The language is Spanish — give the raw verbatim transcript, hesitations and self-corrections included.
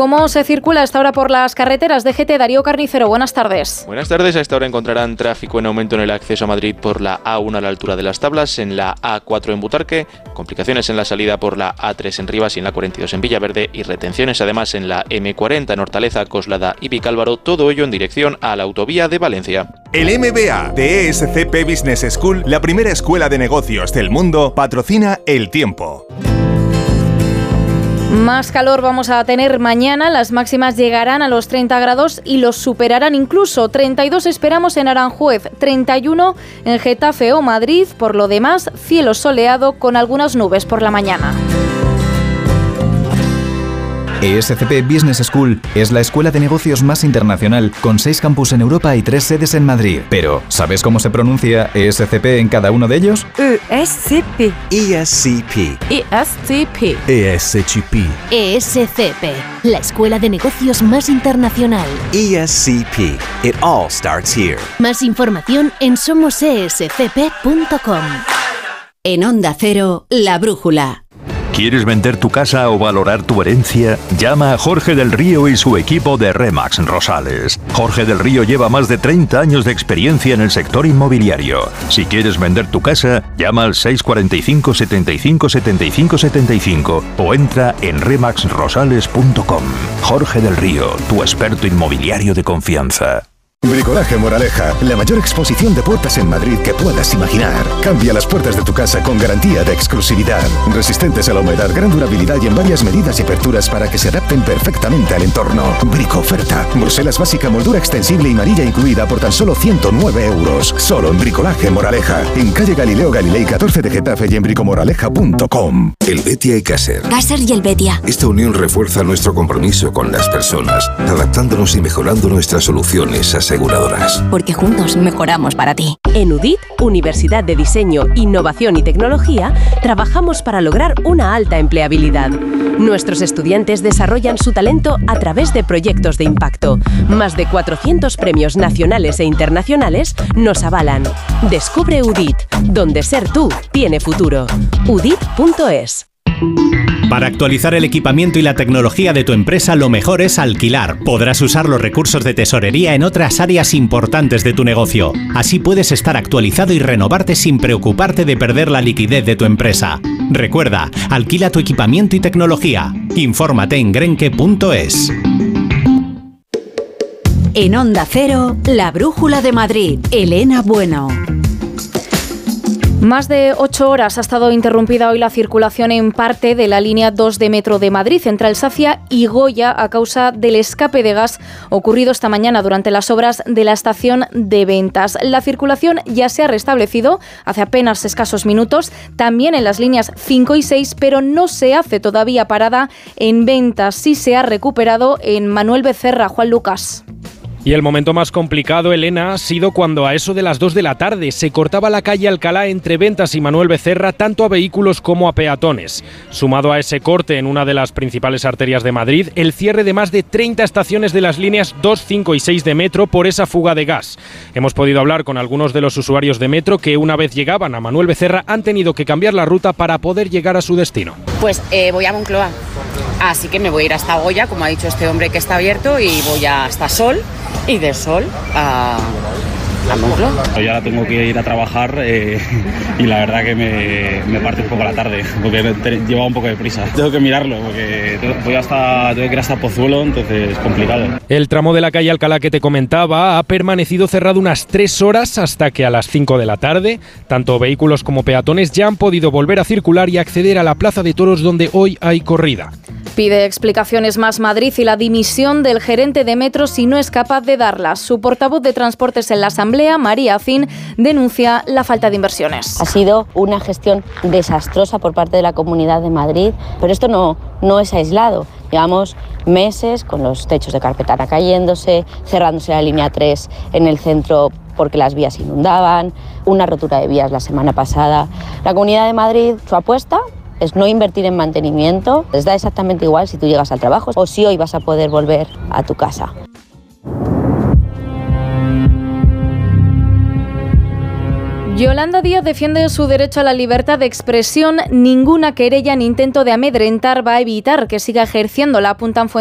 ¿Cómo se circula a esta hora por las carreteras? D G T, Darío Carnicero, buenas tardes. Buenas tardes, a esta hora encontrarán tráfico en aumento en el acceso a Madrid por la A uno a la altura de las Tablas, en la A cuatro en Butarque, complicaciones en la salida por la A tres en Rivas y en la cuarenta y dos en Villaverde y retenciones además en la eme cuarenta en Hortaleza, Coslada y Vicálvaro, todo ello en dirección a la autovía de Valencia. El M B A de E S C P Business School, la primera escuela de negocios del mundo, patrocina El Tiempo. Más calor vamos a tener mañana, las máximas llegarán a los treinta grados y los superarán incluso. treinta y dos esperamos en Aranjuez, treinta y uno en Getafe o Madrid. Por lo demás, cielo soleado con algunas nubes por la mañana. E S C P Business School es la escuela de negocios más internacional, con seis campus en Europa y tres sedes en Madrid. Pero, ¿sabes cómo se pronuncia E S C P en cada uno de ellos? E S C P. E S C P. E S C P. E S C P. E S C P, la escuela de negocios más internacional. E S C P. It all starts here. Más información en somos e s c p punto com. En Onda Cero, La Brújula. ¿Quieres vender tu casa o valorar tu herencia? Llama a Jorge del Río y su equipo de Remax Rosales. Jorge del Río lleva más de treinta años de experiencia en el sector inmobiliario. Si quieres vender tu casa, llama al seis cuatro cinco, setenta y cinco, setenta y cinco, setenta y cinco o entra en remax rosales punto com. Jorge del Río, tu experto inmobiliario de confianza. Bricolaje Moraleja, la mayor exposición de puertas en Madrid que puedas imaginar. Cambia las puertas de tu casa con garantía de exclusividad. Resistentes a la humedad, gran durabilidad y en varias medidas y aperturas para que se adapten perfectamente al entorno. Brico oferta. Bruselas básica, moldura extensible y manilla incluida por tan solo ciento nueve euros. Solo en Bricolaje Moraleja. En calle Galileo Galilei catorce de Getafe y en bricomoraleja punto com. El Betia y Caser. Caser y el Betia. Esta unión refuerza nuestro compromiso con las personas, adaptándonos y mejorando nuestras soluciones aseguradoras. Porque juntos mejoramos para ti. En U D I T, Universidad de Diseño, Innovación y Tecnología, trabajamos para lograr una alta empleabilidad. Nuestros estudiantes desarrollan su talento a través de proyectos de impacto. Más de cuatrocientos premios nacionales e internacionales nos avalan. Descubre U D I T, donde ser tú tiene futuro. U D I T punto es. Para actualizar el equipamiento y la tecnología de tu empresa, lo mejor es alquilar. Podrás usar los recursos de tesorería en otras áreas importantes de tu negocio. Así puedes estar actualizado y renovarte sin preocuparte de perder la liquidez de tu empresa. Recuerda, alquila tu equipamiento y tecnología. Infórmate en grenke punto es. En Onda Cero, La Brújula de Madrid. Elena Bueno. Más de ocho horas ha estado interrumpida hoy la circulación en parte de la línea dos de Metro de Madrid entre Alsacia y Goya a causa del escape de gas ocurrido esta mañana durante las obras de la estación de Ventas. La circulación ya se ha restablecido hace apenas escasos minutos, también en las líneas cinco y seis, pero no se hace todavía parada en Ventas. Sí se ha recuperado en Manuel Becerra. Juan Lucas. Y el momento más complicado, Elena, ha sido cuando a eso de las dos de la tarde se cortaba la calle Alcalá entre Ventas y Manuel Becerra tanto a vehículos como a peatones. Sumado a ese corte en una de las principales arterias de Madrid, el cierre de más de treinta estaciones de las líneas dos, cinco y seis de Metro por esa fuga de gas. Hemos podido hablar con algunos de los usuarios de Metro que una vez llegaban a Manuel Becerra han tenido que cambiar la ruta para poder llegar a su destino. Pues eh, voy a Moncloa, así que me voy a ir hasta Goya, como ha dicho este hombre que está abierto, y voy hasta Sol. Y de Sol a, a Moncloa. Yo ahora tengo que ir a trabajar eh, y la verdad que me, me parte un poco la tarde, porque lleva un poco de prisa. Tengo que mirarlo, porque voy hasta, tengo que ir hasta Pozuelo, entonces es complicado. El tramo de la calle Alcalá que te comentaba ha permanecido cerrado unas tres horas hasta que a las cinco de la tarde, tanto vehículos como peatones ya han podido volver a circular y acceder a la Plaza de Toros donde hoy hay corrida. Pide explicaciones Más Madrid y la dimisión del gerente de Metro si no es capaz de darlas. Su portavoz de Transportes en la Asamblea, María Azín, denuncia la falta de inversiones. Ha sido una gestión desastrosa por parte de la Comunidad de Madrid, pero esto no, no es aislado. Llevamos meses con los techos de carpetana cayéndose, cerrándose la línea tres en el centro porque las vías inundaban, una rotura de vías la semana pasada. La Comunidad de Madrid, su apuesta es no invertir en mantenimiento. Les da exactamente igual si tú llegas al trabajo o si hoy vas a poder volver a tu casa. Yolanda Díaz defiende su derecho a la libertad de expresión. Ninguna querella ni intento de amedrentar va a evitar que siga ejerciéndola, apuntan fuentes.